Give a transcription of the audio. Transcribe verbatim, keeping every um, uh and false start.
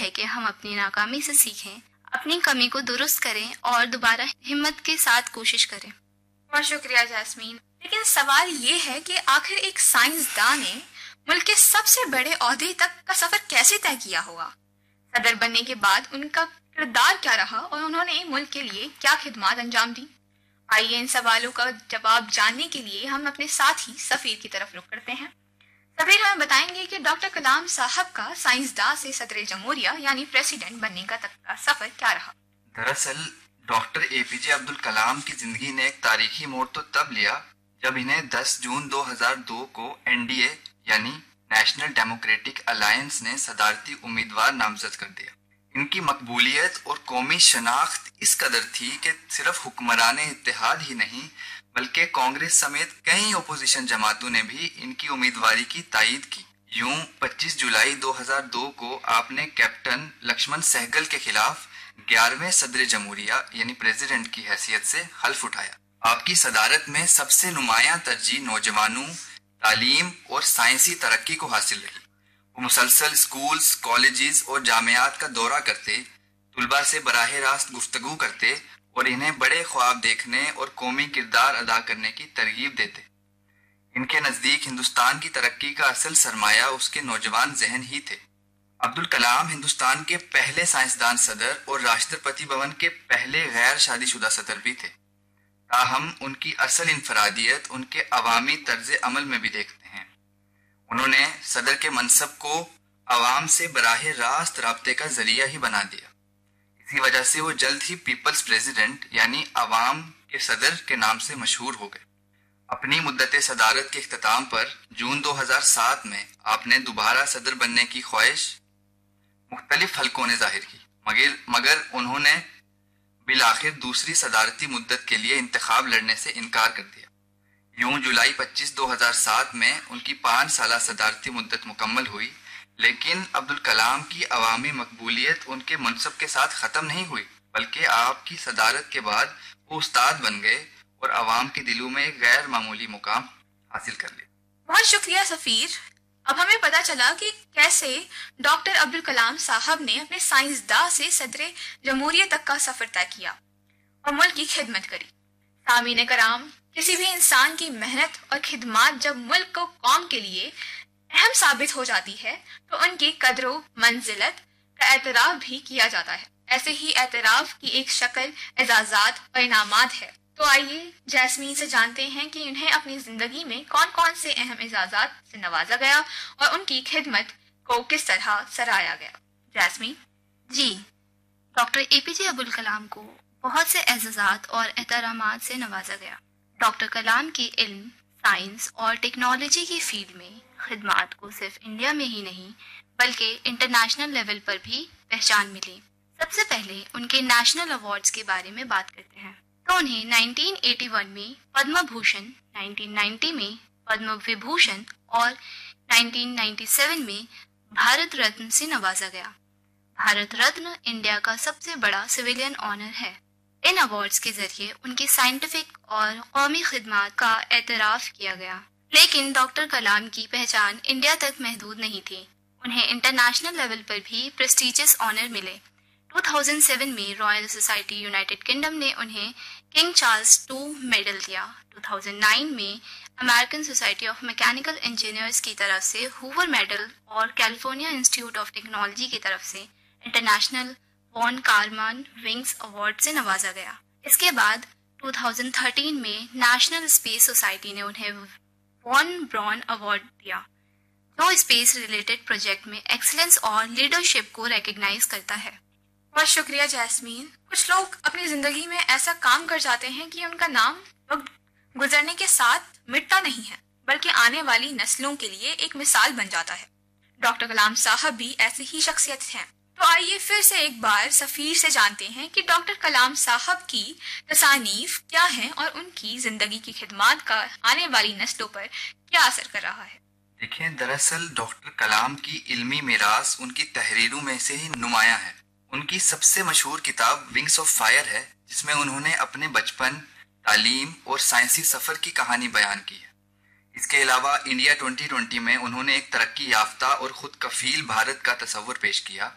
ہے کہ ہم اپنی ناکامی سے سیکھیں، اپنی کمی کو درست کریں اور دوبارہ ہمت کے ساتھ کوشش کریں۔ بہت شکریہ جاسمین۔ لیکن سوال یہ ہے کہ آخر ایک سائنسداں نے ملک کے سب سے بڑے عہدے تک کا سفر کیسے طے کیا ہوگا؟ صدر بننے کے بعد ان کا کردار کیا رہا اور انہوں نے ملک کے لیے کیا خدمات انجام دی؟ آئیے ان سوالوں کا جواب جاننے کے لیے ہم اپنے ساتھی سفیر کی طرف رخ کرتے ہیں۔ سفیر ہمیں بتائیں گے کہ ڈاکٹر کلام صاحب کا سائنسداں سے صدر جمہوریہ یعنی پریسیڈنٹ بننے کا تک کا سفر کیا رہا؟ دراصل ڈاکٹر اے پی جے عبدالکلام کی زندگی نے ایک تاریخی موڑ تو تب لیا جب انہیں دس جون دو ہزار دو کو این ڈی اے یعنی نیشنل ڈیموکریٹک الائنس نے صدارتی امیدوار نامزد کر دیا۔ ان کی مقبولیت اور قومی شناخت اس قدر تھی کہ صرف حکمران اتحاد ہی نہیں بلکہ کانگریس سمیت کئی اپوزیشن جماعتوں نے بھی ان کی امیدواری کی تائید کی۔ یوں پچیس جولائی دو ہزار دو کو آپ نے کیپٹن لکشمن سہگل کے خلاف گیارہویں صدر جمہوریہ یعنی پریزیڈنٹ کی حیثیت سے حلف اٹھایا۔ آپ کی صدارت میں سب سے نمایاں ترجیح نوجوانوں، تعلیم اور سائنسی ترقی کو حاصل رہی۔ وہ مسلسل سکولز، کالجز اور جامعات کا دورہ کرتے، طلباء سے براہ راست گفتگو کرتے اور انہیں بڑے خواب دیکھنے اور قومی کردار ادا کرنے کی ترغیب دیتے۔ ان کے نزدیک ہندوستان کی ترقی کا اصل سرمایہ اس کے نوجوان ذہن ہی تھے۔ عبدالکلام ہندوستان کے پہلے سائنسدان صدر اور راشٹرپتی بھون کے پہلے غیر شادی شدہ صدر بھی تھے۔ تاہم ان کی اصل انفرادیت ان کے عوامی طرز عمل میں بھی دیکھتے ہیں۔ انہوں نے صدر کے منصب کو عوام سے براہ راست رابطے کا ذریعہ ہی بنا دیا۔ اسی وجہ سے وہ جلد ہی پیپلز پریزیڈنٹ یعنی عوام کے صدر کے نام سے مشہور ہو گئے۔ اپنی مدت صدارت کے اختتام پر جون دو ہزار سات میں آپ نے دوبارہ صدر بننے کی خواہش مختلف حلقوں نے ظاہر کی، مگر مگر انہوں نے بالآخر دوسری صدارتی مدت کے لیے انتخاب لڑنے سے انکار کر دیا۔ یوں جولائی پچیس دو ہزار سات میں ان کی پانچ سالہ صدارتی مدت مکمل ہوئی، لیکن عبدالکلام کی عوامی مقبولیت ان کے منصب کے ساتھ ختم نہیں ہوئی، بلکہ آپ کی صدارت کے بعد وہ استاد بن گئے اور عوام کے دلوں میں ایک غیر معمولی مقام حاصل کر لیا۔ بہت شکریہ سفیر۔ اب ہمیں پتا چلا کہ کیسے ڈاکٹر عبدالکلام صاحب نے اپنے سائنسداں سے صدر جمہوریہ تک کا سفر طے کیا اور ملک کی خدمت کری۔ سامعین کرام، کسی بھی انسان کی محنت اور خدمات جب ملک کو قوم کے لیے اہم ثابت ہو جاتی ہے تو ان کی قدر و منزلت کا اعتراف بھی کیا جاتا ہے۔ ایسے ہی اعتراف کی ایک شکل اعزازات اور انعامات ہے۔ تو آئیے جاسمین سے جانتے ہیں کہ انہیں اپنی زندگی میں کون کون سے اہم اعزازات سے نوازا گیا اور ان کی خدمت کو کس طرح سراہا گیا۔ جاسمین۔ جی، ڈاکٹر اے پی جے عبدالکلام کو بہت سے اعزازات اور احترامات سے نوازا گیا۔ ڈاکٹر کلام کی علم، سائنس اور ٹیکنالوجی کی فیلڈ میں خدمات کو صرف انڈیا میں ہی نہیں بلکہ انٹرنیشنل لیول پر بھی پہچان ملی۔ سب سے پہلے ان کے نیشنل ایوارڈز کے بارے میں بات کرتے ہیں تو انہیں نائنٹین ایٹی ون میں پدم بھوشن، نائنٹین نائنٹی میں پدم وبھوشن اور نائنٹین نائنٹی سیون میں بھارت رتن سے نوازا گیا۔ بھارت رتن انڈیا کا سب سے بڑا سویلین آنر ہے۔ ان ایوارڈز کے ذریعے ان کی سائنٹیفک اور قومی خدمات کا اعتراف کیا گیا۔ لیکن ڈاکٹر کلام کی پہچان انڈیا تک محدود نہیں تھی، انہیں انٹرنیشنل لیول پر بھی پریسٹیجس آنر ملے۔ دو ہزار سات میں رائل سوسائٹی یونائٹڈ کنگڈم نے انہیں کنگ چارلس ٹو میڈل دیا۔ دو ہزار نو میں American society of mechanical engineers کی طرف سے ہوور میڈل اور کیلیفورنیا انسٹیٹیوٹ آف ٹیکنالوجی کی طرف سے انٹرنیشنل وان کارمان ونگز ایوارڈ سے نوازا گیا۔ اس کے بعد دو ہزار تیرہ میں نیشنل اسپیس سوسائٹی نے انہیں وان براون ایوارڈ دیا، جو اسپیس ریلیٹڈ پروجیکٹ میں ایکسلنس اور لیڈرشپ کو ریکگنائز کرتا ہے۔ بہت شکریہ جاسمین۔ کچھ لوگ اپنی زندگی میں ایسا کام کر جاتے ہیں کہ ان کا نام وقت گزرنے کے ساتھ مٹتا نہیں ہے بلکہ آنے والی نسلوں کے لیے ایک مثال بن جاتا ہے۔ ڈاکٹر کلام صاحب بھی ایسی ہی شخصیت ہیں۔ تو آئیے پھر سے ایک بار سفیر سے جانتے ہیں کہ ڈاکٹر کلام صاحب کی تصانیف کیا ہیں اور ان کی زندگی کی خدمات کا آنے والی نسلوں پر کیا اثر کر رہا ہے۔ دیکھیں، دراصل ڈاکٹر کلام کی علمی میراث ان کی تحریروں میں سے ہی نمایاں ہے۔ ان کی سب سے مشہور کتاب ونگز آف فائر ہے، جس میں انہوں نے اپنے بچپن، تعلیم اور سائنسی سفر کی کہانی بیان کی ہے۔ اس کے علاوہ انڈیا ٹوئنٹی ٹوئنٹی میں انہوں نے ایک ترقی یافتہ اور خود کفیل بھارت کا تصور پیش کیا۔